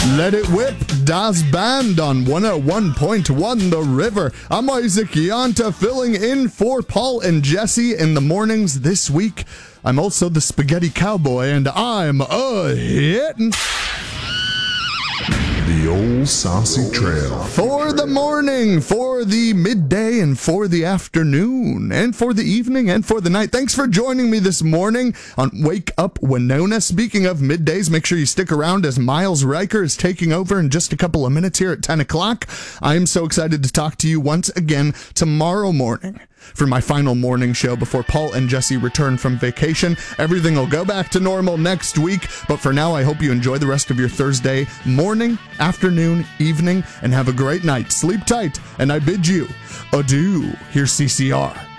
Let it whip, Das Band on 101.1 The River. I'm Isaac Yanta, filling in for Paul and Jesse in the mornings this week. I'm also the Spaghetti Cowboy, and I'm a-hittin' the old Saucy Trail. For the morning, for the midday, and for the afternoon, and for the evening, and for the night. Thanks for joining me this morning on Wake Up Winona. Speaking of middays, make sure you stick around as Miles Riker is taking over in just a couple of minutes here at 10 o'clock. I am so excited to talk to you once again tomorrow morning for my final morning show before Paul and Jesse return from vacation. Everything will go back to normal next week, but for now, I hope you enjoy the rest of your Thursday morning, afternoon, evening, and have a great night. Sleep tight, and I bid you adieu. Here's CCR.